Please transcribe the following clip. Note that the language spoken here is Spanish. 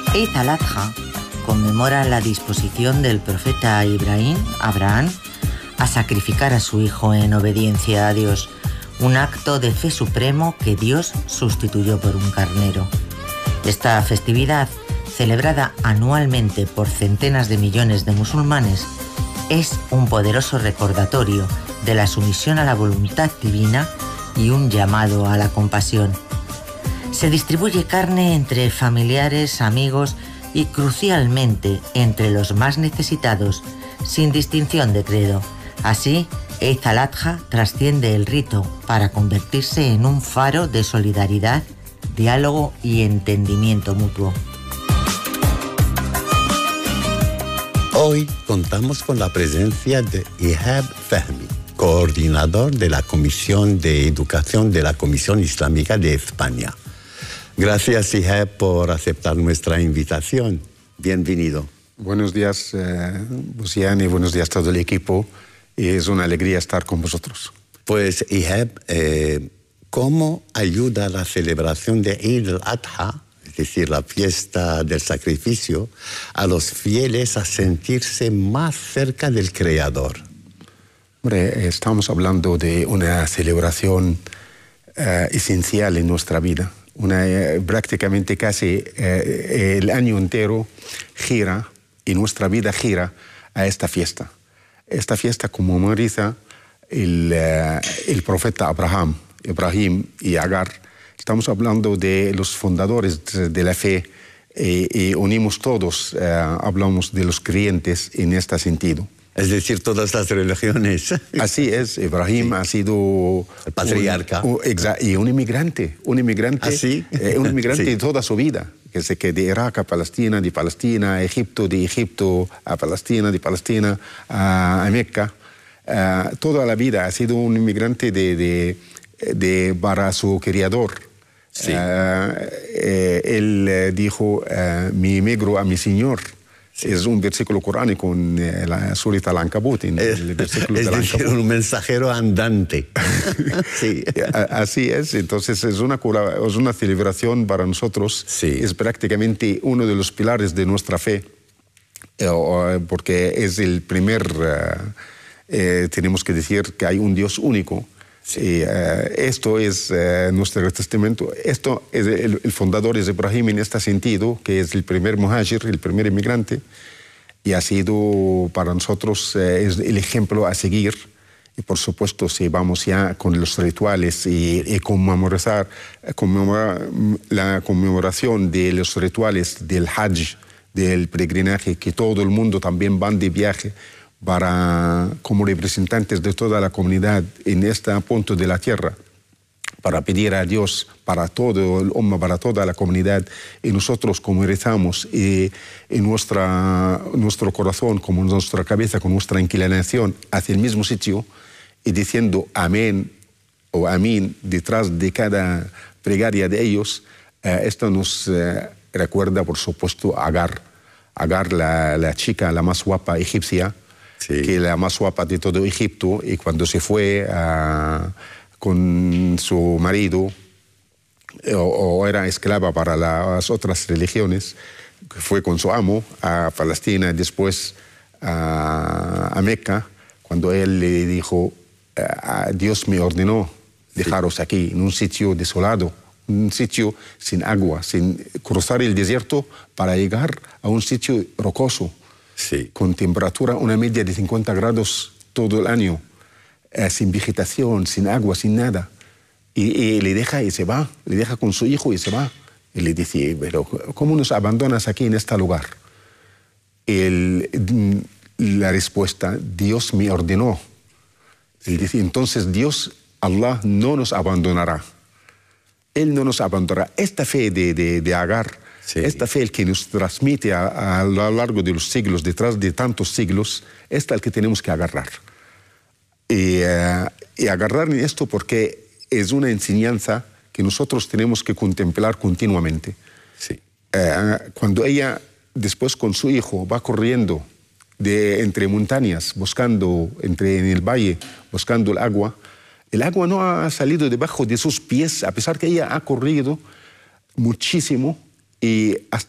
Eid al-Adha conmemora la disposición del profeta Abraham, a sacrificar a su hijo en obediencia a Dios, un acto de fe supremo que Dios sustituyó por un carnero. Esta festividad, celebrada anualmente por centenas de millones de musulmanes, es un poderoso recordatorio de la sumisión a la voluntad divina y un llamado a la compasión. Se distribuye carne entre familiares, amigos y, crucialmente, entre los más necesitados, sin distinción de credo. Así, Eid al-Adha trasciende el rito para convertirse en un faro de solidaridad, diálogo y entendimiento mutuo. Hoy contamos con la presencia de Ihab Fahmy, coordinador de la Comisión de Educación de la Comisión Islámica de España. Gracias, Ihab, por aceptar nuestra invitación. Bienvenido. Buenos días, Busian, y buenos días a todo el equipo. Y es una alegría estar con vosotros. Pues, Ihab, ¿cómo ayuda la celebración de Eid al-Adha, es decir, la fiesta del sacrificio, a los fieles a sentirse más cerca del Creador? Hombre, estamos hablando de una celebración esencial en nuestra vida. Prácticamente casi el año entero gira, y nuestra vida gira a esta fiesta. Esta fiesta conmemora el profeta Ibrahim y Agar. Estamos hablando de los fundadores de la fe y unimos todos, hablamos de los creyentes en este sentido. Es decir, todas las religiones. Así es, Ibrahim ha sido el patriarca. Y un inmigrante. ¿Ah, sí? Un inmigrante sí. de toda su vida. Que de Irak a Palestina, de Palestina a Egipto, de Egipto a Palestina, de Palestina a Meca. Toda la vida ha sido un inmigrante para su criador. Sí. Él dijo, me emigro a mi Señor. Sí. Es un versículo coránico en la Surat al-Ankabut. Es decir, un mensajero andante. Sí. Así es. Entonces es una celebración para nosotros. Sí. Es prácticamente uno de los pilares de nuestra fe. Porque es el primer... tenemos que decir que hay un Dios único. Sí. Esto es nuestro testamento. Esto es el fundador es Ibrahim en este sentido, que es el primer muhajir, el primer inmigrante, y ha sido para nosotros es el ejemplo a seguir. Y por supuesto, si vamos ya con los rituales y conmemorar la conmemoración de los rituales del Hajj, del peregrinaje, que todo el mundo también van de viaje, como representantes de toda la comunidad en este punto de la tierra, para pedir a Dios, para todo el Ummah, para toda la comunidad, y nosotros como rezamos en nuestro corazón, como nuestra cabeza, con nuestra inclinación hacia el mismo sitio, y diciendo amén o amín detrás de cada plegaria de ellos, esto nos recuerda, por supuesto, a Agar, la chica, la más guapa egipcia, sí, que es la más guapa de todo Egipto, y cuando se fue con su marido, o era esclava para las otras religiones, fue con su amo a Palestina, después a Meca, cuando él le dijo, Dios me ordenó dejaros aquí, en un sitio desolado, un sitio sin agua, sin cruzar el desierto para llegar a un sitio rocoso. Sí. Con temperatura, una media de 50 grados todo el año, sin vegetación, sin agua, sin nada. Y le deja y se va, le deja con su hijo y se va. Y le dice, pero ¿cómo nos abandonas aquí en este lugar? La respuesta, Dios me ordenó. Él dice, entonces Dios, Allah, no nos abandonará. Él no nos abandonará. Esta fe de Agar, sí, esta fe el que nos transmite a lo largo de los siglos, detrás de tantos siglos, esta es el que tenemos que agarrar. Y agarrar en esto porque es una enseñanza que nosotros tenemos que contemplar continuamente. Sí. Cuando ella, después con su hijo, va corriendo entre montañas, en el valle, buscando el agua no ha salido debajo de sus pies, a pesar que ella ha corrido muchísimo, y